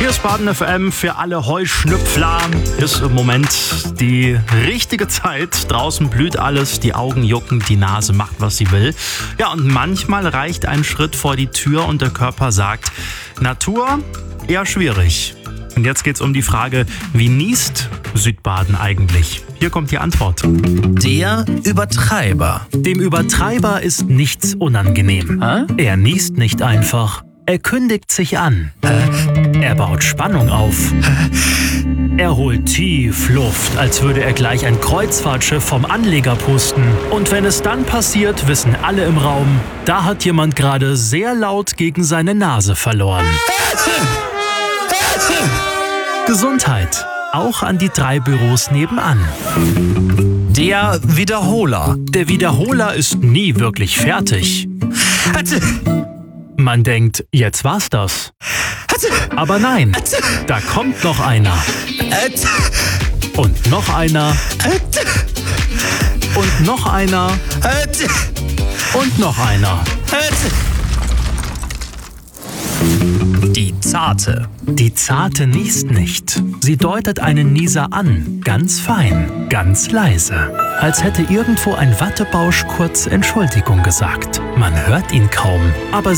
Hier ist Baden FM für alle Heuschnüpfler. Ist im Moment die richtige Zeit. Draußen blüht alles, die Augen jucken, die Nase macht, was sie will. Ja, und manchmal reicht ein Schritt vor die Tür und der Körper sagt, Natur, eher schwierig. Und jetzt geht's um die Frage, wie niest Südbaden eigentlich? Hier kommt die Antwort. Der Übertreiber. Dem Übertreiber ist nichts unangenehm. Er niest nicht einfach. Er kündigt sich an. Er baut Spannung auf. Er holt tief Luft, als würde er gleich ein Kreuzfahrtschiff vom Anleger pusten. Und wenn es dann passiert, wissen alle im Raum, da hat jemand gerade sehr laut gegen seine Nase verloren. Gesundheit. Auch an die 3 Büros nebenan. Der Wiederholer. Der Wiederholer ist nie wirklich fertig. Man denkt, jetzt war's das. Aber nein, da kommt noch einer. Und noch einer. Und noch einer. Und noch einer. Die Zarte. Die Zarte niest nicht. Sie deutet einen Nieser an, ganz fein, ganz leise. Als hätte irgendwo ein Wattebausch kurz Entschuldigung gesagt. Man hört ihn kaum, aber